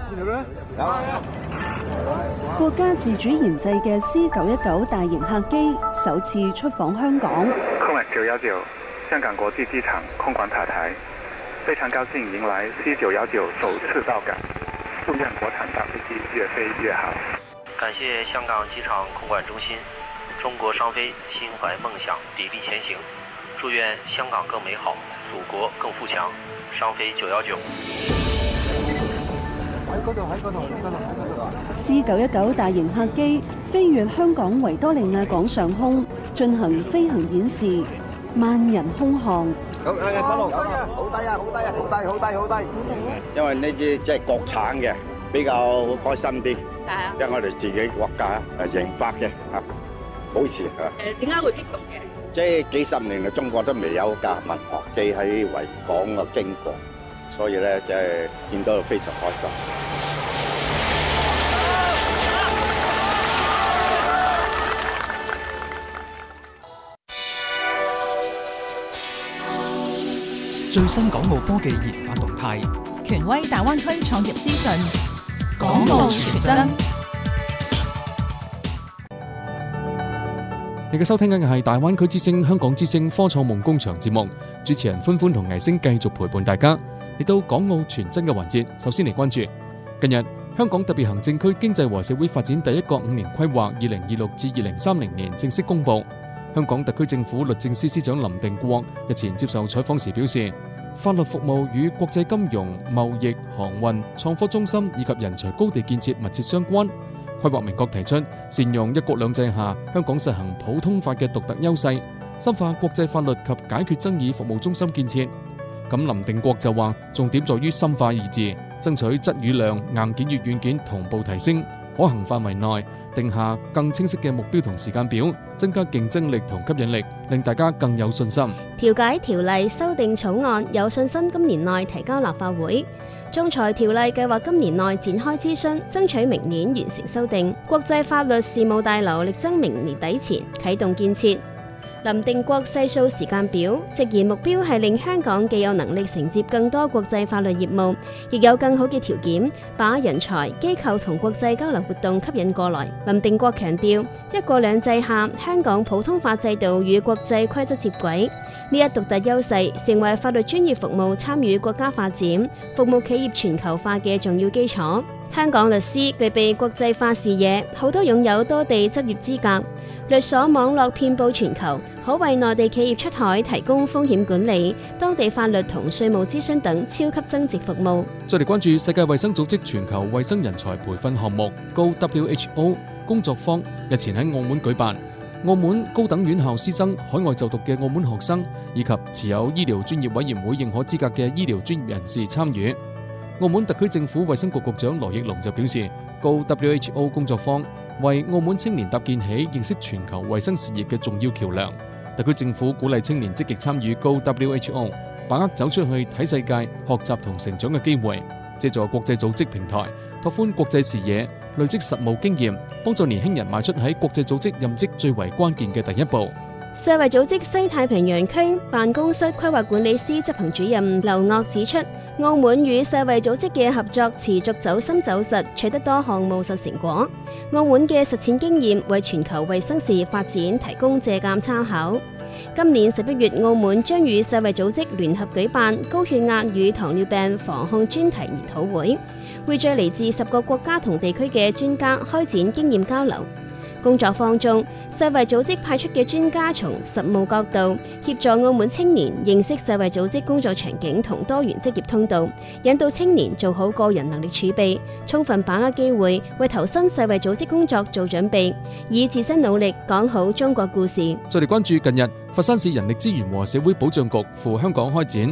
國家自主研製嘅 C919 大型客機首次出訪香港。 空管919香港國際機場空管塔台，非常高興迎來 C919首次到港，祝願國產大飛機越飛越好。 感謝香港機場空管中心，中國商飛心懷夢想，砥礪前行，祝願香港更美好，祖國更富強。商飛919。 C919大型客機飛越香港維多利亞港上空，進行飛行演示，萬人空巷。 好低啊！好低啊！好低！因為呢支即係國產嘅，比較開心啲。因為我哋自己國家研發嘅保持點解會激動嘅？ 即係幾十年嚟，中國都未有架民航機喺維港嘅經過，所以咧即係見到非常開心。 最新港澳科技研發動態， 權威大灣區創業資訊， 港澳傳真。 你嘅收聽緊嘅係大灣區之聲、香港之聲科創夢工場節目，主持人歡歡同藝星繼續陪伴大家嚟到港澳傳真嘅環節。首先嚟關注近日香港特別行政區經濟和社會發展第一個5年規劃2026至2030年正式公布。香港特區政府律政司司長林定國日前接受採訪時表示，法律服務與國際金融、貿易、航運、創科中心以及人才高地建設密切相關。規劃明確提出，善用一國兩制下香港實行普通法嘅獨特優勢，深化國際法律及解決爭議服務中心建設。咁林定國就話，重點在於深化二字，爭取質與量、硬件與軟件同步提升，可行範圍內定下更清晰嘅目標同時間表，增加競爭力同吸引力，令大家更有信心。 調解條例修訂草案有信心今年內提交立法會。仲裁條例計劃今年內展開諮詢，爭取明年完成修訂。國際法律事務大樓力爭明年底前啟動建設。林定國細數時間表，直言目標係令香港既有能力承接更多國際法律業務，亦有更好嘅條件把人才、機構同國際交流活動吸引過來。林定國強調，一國兩制下香港普通法制度與國際規則接軌，呢一獨特優勢成為法律專業服務參與國家發展、服務企業全球化嘅重要基礎。香港律師具備國際化視野，好多擁有多地執業資格，律所網絡遍佈全球，可為內地企業出海提供風險管理、當地法律同稅務諮詢等超級增值服務。 再嚟關注世界衛生組織全球衛生人才培訓項目 GoWHO 工作坊日前喺澳門舉辦，澳門高等院校師生、海外就讀嘅澳門學生以及持有醫療專業委員會認可資格嘅醫療專業人士參與。澳門特區政府衛生局局長羅奕龍就表示，GoWHO 工作坊為澳門青年搭建起認識全球衛生事業嘅重要橋樑。特區政府鼓勵青年積極參與 GoWHO， 把握走出去睇世界、學習同成長嘅機會，借助國際組織平台拓寬國際視野，累積實務經驗，幫助年輕人邁出喺國際組織任職最為關鍵嘅第一步。 世衛組織西太平洋區辦公室規劃管理司執行主任劉岳指出，澳門與世衛組織嘅合作持續走深走實，取得多項務實成果。澳門嘅實踐經驗為全球衛生事業發展提供借鑑參考。今年11月，澳門將與世衛組織聯合舉辦高血壓與糖尿病防控專題研討會，匯聚嚟自10個國家同地區嘅專家開展經驗交流。工作坊中，世衛組織派出嘅專家從實務角度協助澳門青年認識世衛組織工作場景同多元職業通道，引導青年做好個人能力儲備，充分把握機會，為投身世衛組織工作做準備，以自身努力講好中國故事。 再嚟關注近日佛山市人力資源和社會保障局赴香港開展